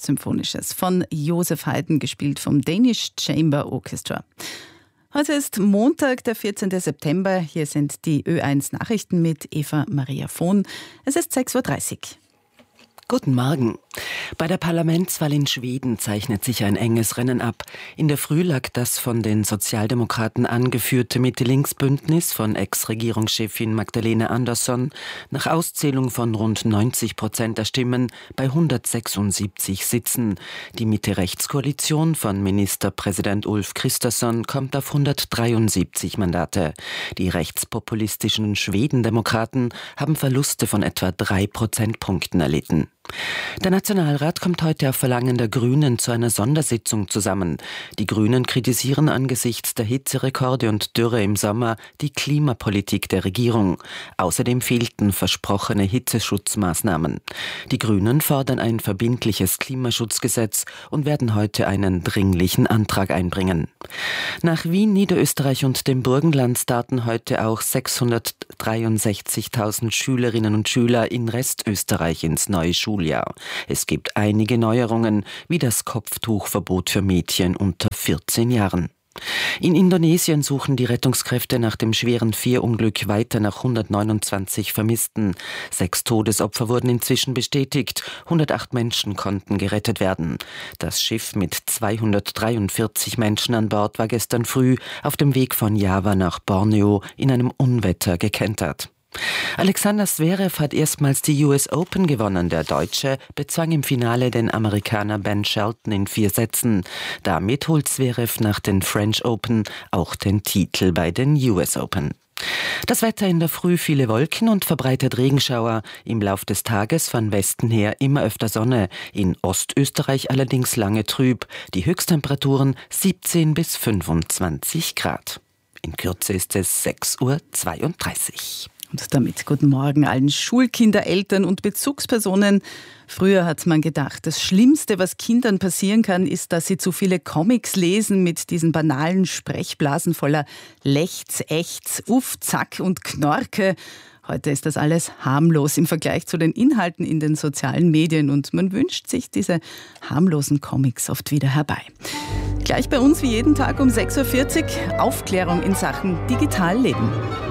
Symphonisches von Joseph Haydn, gespielt vom Danish Chamber Orchestra. Heute ist Montag, der 14. September. Hier sind die Ö1 Nachrichten mit Eva Maria Vohn. Es ist 6.30 Uhr. Guten Morgen. Bei der Parlamentswahl in Schweden zeichnet sich ein enges Rennen ab. In der Früh lag das von den Sozialdemokraten angeführte Mitte-Links-Bündnis von Ex-Regierungschefin Magdalena Andersson nach Auszählung von rund 90% der Stimmen bei 176 Sitzen. Die Mitte-Rechts-Koalition von Ministerpräsident Ulf Kristersson kommt auf 173 Mandate. Die rechtspopulistischen Schwedendemokraten haben Verluste von etwa 3 Prozentpunkten erlitten. Der Nationalrat kommt heute auf Verlangen der Grünen zu einer Sondersitzung zusammen. Die Grünen kritisieren angesichts der Hitzerekorde und Dürre im Sommer die Klimapolitik der Regierung. Außerdem fehlten versprochene Hitzeschutzmaßnahmen. Die Grünen fordern ein verbindliches Klimaschutzgesetz und werden heute einen dringlichen Antrag einbringen. Nach Wien, Niederösterreich und dem Burgenland starten heute auch 663.000 Schülerinnen und Schüler in Restösterreich ins neue Schuljahr. Es gibt einige Neuerungen, wie das Kopftuchverbot für Mädchen unter 14 Jahren. In Indonesien suchen die Rettungskräfte nach dem schweren Fährunglück weiter nach 129 Vermissten. 6 Todesopfer wurden inzwischen bestätigt. 108 Menschen konnten gerettet werden. Das Schiff mit 243 Menschen an Bord war gestern früh auf dem Weg von Java nach Borneo in einem Unwetter gekentert. Alexander Zverev hat erstmals die US Open gewonnen. Der Deutsche bezwang im Finale den Amerikaner Ben Shelton in 4 Sätzen. Damit holt Zverev nach den French Open auch den Titel bei den US Open. Das Wetter in der Früh: viele Wolken und verbreitet Regenschauer. Im Lauf des Tages von Westen her immer öfter Sonne. In Ostösterreich allerdings lange trüb. Die Höchsttemperaturen 17 bis 25 Grad. In Kürze ist es 6.32 Uhr. Und damit guten Morgen allen Schulkinder, Eltern und Bezugspersonen. Früher hat man gedacht, das Schlimmste, was Kindern passieren kann, ist, dass sie zu viele Comics lesen mit diesen banalen Sprechblasen voller Lechts, Echts, Uff, Zack und Knorke. Heute ist das alles harmlos im Vergleich zu den Inhalten in den sozialen Medien und man wünscht sich diese harmlosen Comics oft wieder herbei. Gleich bei uns wie jeden Tag um 6.40 Uhr Aufklärung in Sachen Digitalleben.